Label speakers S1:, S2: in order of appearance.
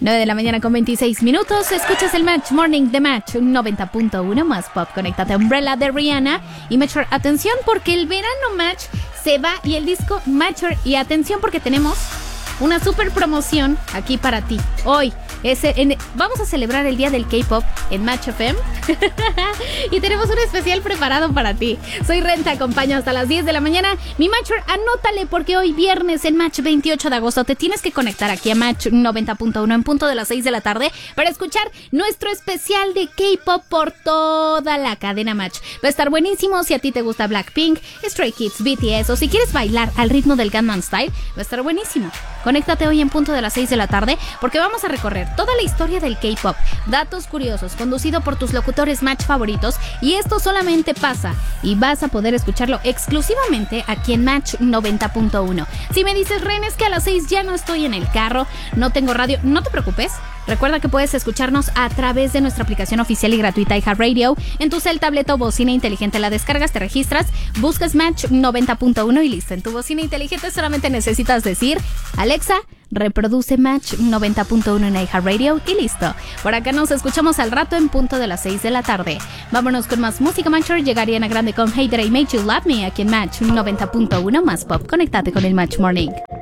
S1: 9 de la mañana con 26 minutos. Escuchas el Match Morning de Match 90.1 más pop. Conéctate a Umbrella de Rihanna y Mature. Atención porque el verano Match se va y el disco Mature. Y atención porque tenemos una super promoción aquí para ti. Hoy vamos a celebrar el día del K-pop en Match FM y tenemos un especial preparado para ti. Soy Ren, te acompaño hasta las 10 de la mañana. Mi Matcher, anótale porque hoy viernes, el Match 28 de agosto, te tienes que conectar aquí a Match 90.1 en punto de las 6 de la tarde para escuchar nuestro especial de K-pop por toda la cadena Match. Va a estar buenísimo si a ti te gusta Blackpink, Stray Kids, BTS o si quieres bailar al ritmo del Gangnam Style. Va a estar buenísimo. Conéctate hoy en punto de las 6 de la tarde porque vamos a recorrer toda la historia del K-pop, datos curiosos, conducido por tus locutores Match favoritos, y esto solamente pasa y vas a poder escucharlo exclusivamente aquí en Match 90.1. Si me dices, Ren, es que a las 6 ya no estoy en el carro, no tengo radio, no te preocupes. Recuerda que puedes escucharnos a través de nuestra aplicación oficial y gratuita iHeartRadio. En tu cel, tableta o bocina inteligente la descargas, te registras, buscas Match 90.1 y listo. En tu bocina inteligente solamente necesitas decir: Alexa, reproduce Match 90.1 en iHeartRadio y listo. Por acá nos escuchamos al rato en punto de las 6 de la tarde. Vámonos con más música Matcher. Llega Ariana Grande con Hey That I Made You Love Me aquí en Match 90.1 más pop. Conéctate con el Match Morning.